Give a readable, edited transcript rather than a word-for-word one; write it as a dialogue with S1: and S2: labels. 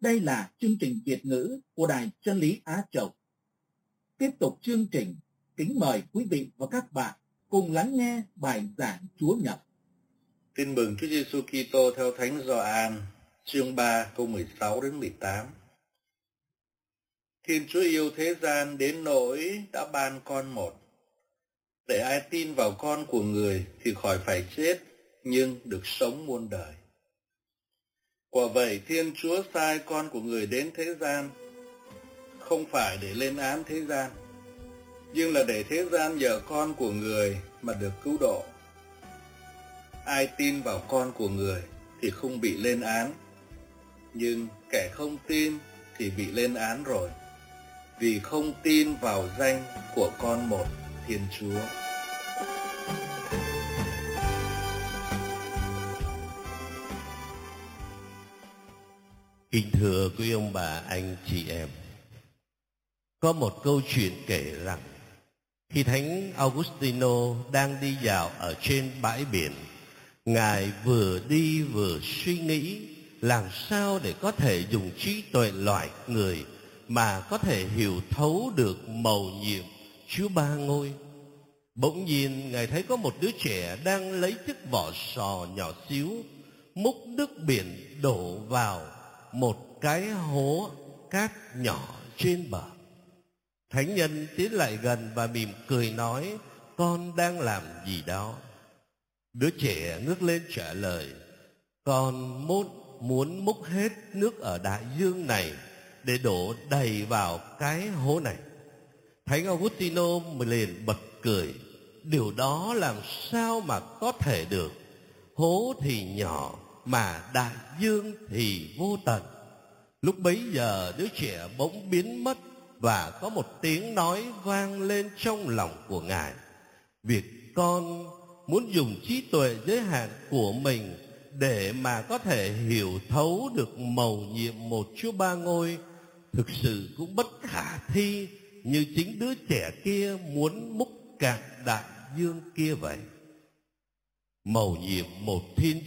S1: Đây là chương trình Việt ngữ của Đài Chân lý Á Châu. Tiếp tục chương trình, kính mời quý vị và các bạn cùng lắng nghe bài giảng Chúa Nhật.
S2: Tin mừng Chúa Giêsu Kitô theo Thánh Gioan, chương 3 câu 16 đến 18. Thiên Chúa yêu thế gian đến nỗi đã ban con một, để ai tin vào con của người thì khỏi phải chết, nhưng được sống muôn đời. Quả vậy Thiên Chúa sai con của người đến thế gian, không phải để lên án thế gian, nhưng là để thế gian nhờ con của người mà được cứu độ. Ai tin vào con của người thì không bị lên án, nhưng kẻ không tin thì bị lên án rồi, vì không tin vào danh của con một Thiên Chúa.
S3: Kính thưa quý ông bà, anh chị em, có một câu chuyện kể rằng khi Thánh Augustino đang đi dạo ở trên bãi biển, Ngài vừa đi vừa suy nghĩ làm sao để có thể dùng trí tuệ loại người mà có thể hiểu thấu được mầu nhiệm Chúa Ba Ngôi. Bỗng nhiên Ngài thấy có một đứa trẻ đang lấy chiếc vỏ sò nhỏ xíu múc nước biển đổ vào một cái hố cát nhỏ trên bờ. Thánh nhân tiến lại gần và mỉm cười nói: "Con đang làm gì đó?" Đứa trẻ ngước lên trả lời: "Con muốn múc hết nước ở đại dương này để đổ đầy vào cái hố này." Thánh Augustino liền bật cười: "Điều đó làm sao mà có thể được? Hố thì nhỏ mà đại dương thì vô tận." Lúc bấy giờ đứa trẻ bỗng biến mất và có một tiếng nói vang lên trong lòng của Ngài: "Việc con muốn dùng trí tuệ giới hạn của mình để mà có thể hiểu thấu được mầu nhiệm một Chúa Ba Ngôi thực sự cũng bất khả thi như chính đứa trẻ kia muốn múc cạn đại dương kia vậy." Mầu nhiệm một Thiên